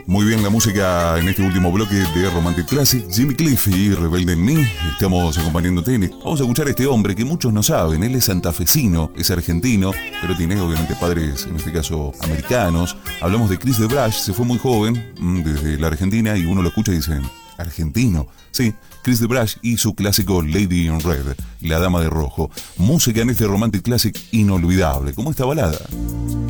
Muy bien la música en este último bloque de Romantic Classic. Jimmy Cliff y Rebelde en mí. Estamos acompañándote. Vamos a escuchar a este hombre que muchos no saben. Él es santafesino, es argentino, pero tiene obviamente padres, en este caso, americanos. Hablamos de Chris DeBrush, se fue muy joven desde la Argentina y uno lo escucha y dice, ¿argentino? Sí, Chris DeBrush y su clásico Lady in Red, La Dama de Rojo. Música en este Romantic Classic inolvidable, como esta balada.